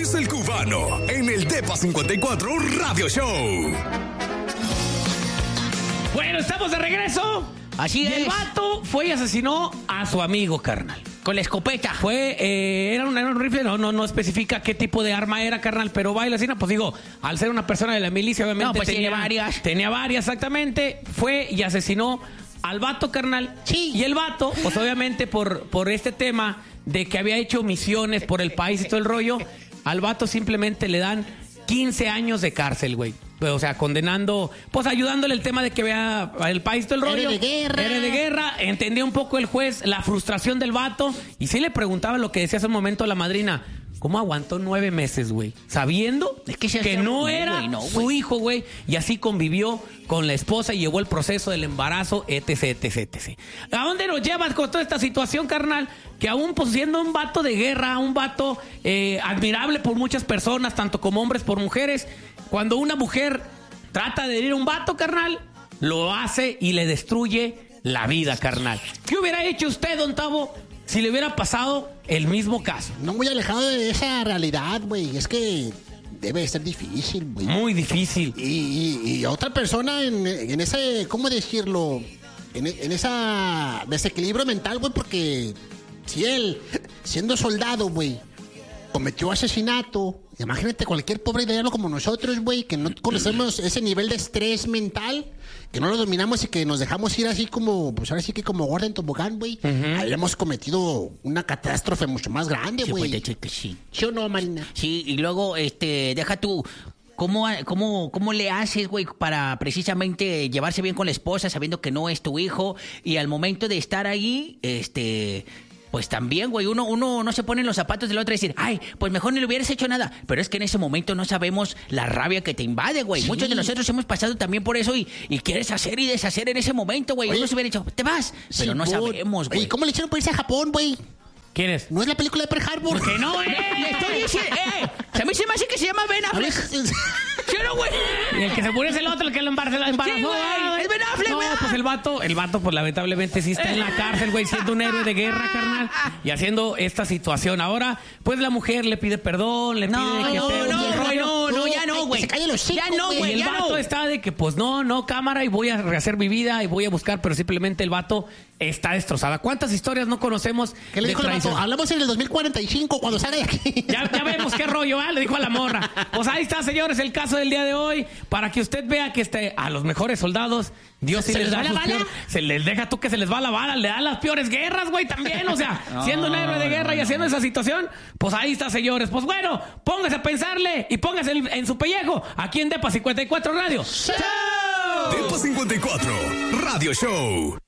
Luis el Cubano en el Depa 54 Radio Show. Bueno, estamos de regreso. Así es. El vato fue y asesinó a su amigo, carnal. Con la escopeta. Era un rifle, no especifica qué tipo de arma era, carnal, pero va y la asesina, pues digo, al ser una persona de la milicia, obviamente No, pues tiene varias. Tenía varias, exactamente. Fue y asesinó al vato, carnal. Sí. Y el vato, pues obviamente por este tema de que había hecho misiones por el país y todo el rollo, al vato simplemente le dan 15 años de cárcel, güey. O sea, condenando, pues ayudándole el tema de que vea el país todo el rollo. Era de guerra. Entendía un poco el juez la frustración del vato. Y sí le preguntaba lo que decía hace un momento a la madrina. ¿Cómo aguantó 9 meses, güey? Sabiendo que no era su hijo, güey. Y así convivió con la esposa y llevó el proceso del embarazo, etc. ¿A dónde nos llevas con toda esta situación, carnal? Que aún pues, siendo un vato de guerra, un vato admirable por muchas personas, tanto como hombres por mujeres, cuando una mujer trata de herir a un vato, carnal, lo hace y le destruye la vida, carnal. ¿Qué hubiera hecho usted, don Tavo, si le hubiera pasado el mismo caso? No muy alejado de esa realidad, güey. Es que debe ser difícil, güey. Muy difícil. Y otra persona en ese, ¿cómo decirlo? En esa desequilibrio mental, güey, porque si él, siendo soldado, güey, cometió asesinato, imagínate cualquier pobre italiano como nosotros, güey, que no conocemos ese nivel de estrés mental, que no lo dominamos y que nos dejamos ir así como, pues ahora sí que como gorda en tobogán, güey. Habríamos cometido una catástrofe mucho más grande, güey. Sí. ¿Sí o no, Marina? Sí, y luego, deja tú, ¿cómo le haces, güey, para precisamente llevarse bien con la esposa, sabiendo que no es tu hijo, y al momento de estar ahí, pues también, güey, uno no se pone en los zapatos del otro y decir, ay, pues mejor no le hubieras hecho nada. Pero es que en ese momento no sabemos la rabia que te invade, güey. Sí. Muchos de nosotros hemos pasado también por eso y quieres hacer y deshacer en ese momento, güey. Uno se hubiera dicho, te vas. Sí, pero no sabemos, güey. ¿Y cómo le hicieron para irse a Japón, güey? ¿Quién es? ¿No es la película de Pearl Harbor? Que no, Le estoy diciendo, a mí se me hace que se llama Ben Affleck. ¿Sí o no, güey? Y el que se murió es el otro, el que lo embarazó. Sí, güey, es Ben Affleck, güey. No, pues el vato, pues lamentablemente sí está en la cárcel, güey, siendo un héroe de guerra, carnal, y haciendo esta situación. Ahora, pues la mujer le pide perdón, le pide que ya no, güey. Se calle los chicos, ya no, güey. Y el vato está de que, pues no, cámara, y voy a rehacer mi vida, y voy a buscar, pero simplemente el vato está destrozada. ¿Cuántas historias no conocemos? ¿Qué le dijo el vato? Hablamos en el 2045, cuando salga de aquí. Ya vemos qué rollo, ¿eh? Le dijo a la morra. Pues ahí está, señores, el caso del día de hoy, para que usted vea que a los mejores soldados Dios sí les da la bala. Se les deja tú que se les va la bala, le dan las peores guerras, güey, también. O sea, siendo un héroe de guerra y haciendo esa situación, pues ahí está, señores. Pues bueno, póngase a pensarle y póngase en su pellejo aquí en Depa 54 Radio. ¡Chao! Depa 54 Radio Show.